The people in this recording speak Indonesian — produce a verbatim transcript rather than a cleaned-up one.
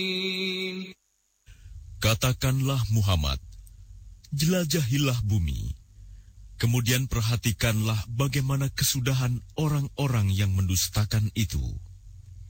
Katakanlah Muhammad, jelajahilah bumi, kemudian perhatikanlah bagaimana kesudahan orang-orang yang mendustakan itu.